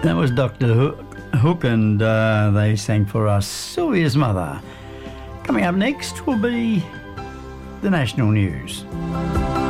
That was Dr. Hook and they sang for us Sylvia's Mother. Coming up next will be the national news.